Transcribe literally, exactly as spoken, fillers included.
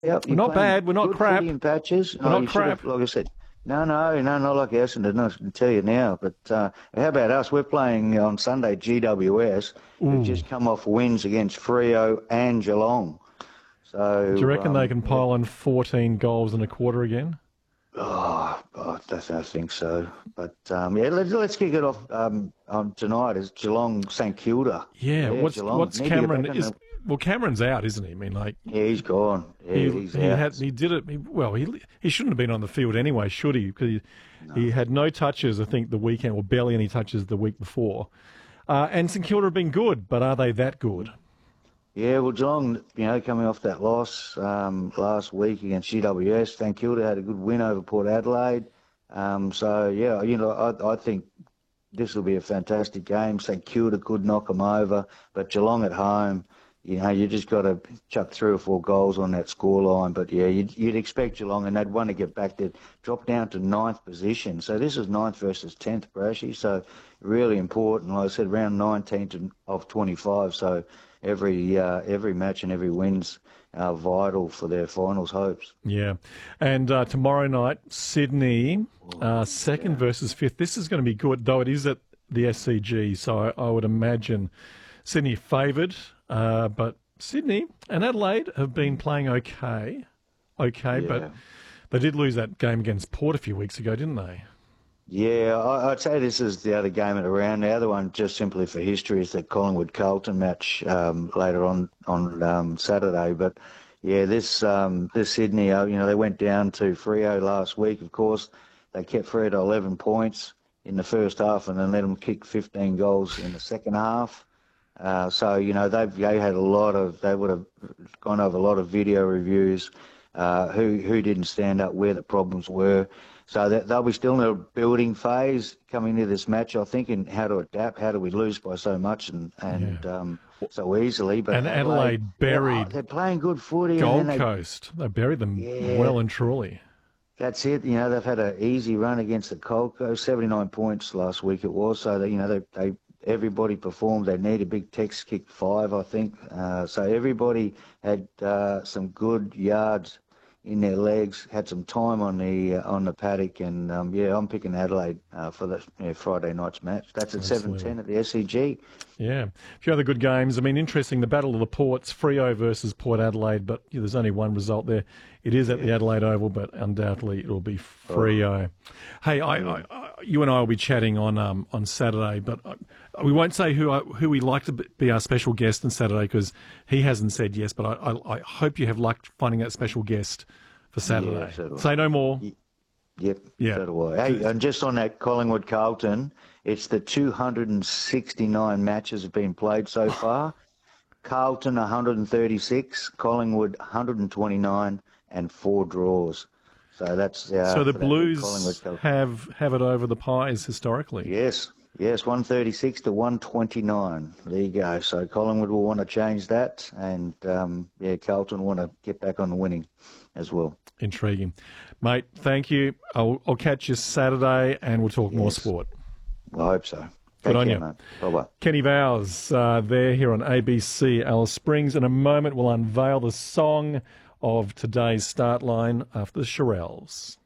Yep, We're you're not playing bad. We're not good footy crap. in patches. We're No, not you should crap. have, like I said, no, no, no, not like Essendon. I can tell you now. But uh, how about us? We're playing on Sunday G W S, who've Ooh. just come off wins against Freo and Geelong. Do you So, reckon they um, can yeah. pile on fourteen goals in a quarter again? Oh, I don't I think so. But um, yeah, let's let's kick it off um, on tonight. Is Geelong St Kilda? Yeah. Yeah, What's Geelong what's need to get Cameron back on is the. well, Cameron's out, isn't he? I mean, like Yeah, he's gone. Yeah, he he's he had out. he did it. He, well, he he shouldn't have been on the field anyway, should he? Because he, No. he had no touches. I think the weekend, or barely any touches the week before. Uh, and St Kilda have been good, but are they that good? Yeah, well, Geelong, you know, coming off that loss um, last week against G W S, St Kilda had a good win over Port Adelaide. Um, so, yeah, you know, I, I think this will be a fantastic game. St Kilda could knock them over, but Geelong at home, you know, you just got to chuck three or four goals on that scoreline. But, yeah, you'd, you'd expect Geelong, and they'd want to get back there, drop down to ninth position. So this is ninth versus tenth, Brashy. So really important. Like I said, round nineteen to, of twenty-five. So every uh, every match and every win's uh, vital for their finals hopes. Yeah. And uh, tomorrow night, Sydney, uh, second Yeah. versus fifth. This is going to be good, though it is at the S C G. So I, I would imagine Sydney favoured, uh, but Sydney and Adelaide have been playing okay. Okay, Yeah. but they did lose that game against Port a few weeks ago, didn't they? Yeah, I, I'd say this is the other game at the round. The other one, just simply for history, is the Collingwood Carlton match um, later on on um, Saturday. But yeah, this um, this Sydney, uh, you know, they went down to Freo last week. Of course, they kept Freo to eleven points in the first half, and then let them kick fifteen goals in the second half. Uh, so you know they've they had a lot of they would have gone over a lot of video reviews, uh, who who didn't stand up, where the problems were. So that they'll be still in a building phase coming into this match, I think, and how to adapt. How do we lose by so much and and Yeah. um, so easily? But And Adelaide they're, oh, buried they're playing good footy, and then Gold they Coast. They buried them yeah. well and truly. That's it. You know, they've had an easy run against the Gold Coast, seventy-nine points last week it was. So, they, you know, they, they everybody performed. They need a big Tex kick five, I think. Uh, so everybody had uh, some good yards in their legs, had some time on the uh, on the paddock. And, um, yeah, I'm picking Adelaide uh, for that yeah, Friday night's match. That's at seven Absolutely. ten at the S C G. Yeah. A few other good games. I mean, interesting, the Battle of the Ports, Freo versus Port Adelaide, but yeah, there's only one result there. It is at the Adelaide Oval, but undoubtedly it will be Freo. Hey, I, I, I, you and I will be chatting on um, on Saturday, but I, we won't say who I, who we like to be our special guest on Saturday because he hasn't said yes, but I, I, I hope you have luck finding that special guest for Saturday. Yeah, so do I. Say no more. Yep, Yeah. so do I. Hey, and just on that Collingwood Carlton, it's the two hundred sixty-nine matches have been played so far. Carlton one hundred thirty-six, Collingwood one hundred twenty-nine, and four draws. So that's uh, So the for that big Blues Collingwood Carlton. have have it over the Pies historically. Yes, yes, one thirty-six to one twenty-nine. There you go. So Collingwood will want to change that, and um, yeah, Carlton want to get back on the winning as well. Intriguing. Mate, thank you. I'll, I'll catch you Saturday and we'll talk more Yes. sport. I hope so. Good Take on care, you. mate. Bye-bye. Kenny Bowers, uh, there here on A B C Alice Springs. In a moment, we'll unveil the song of today's start line after the Shirelles.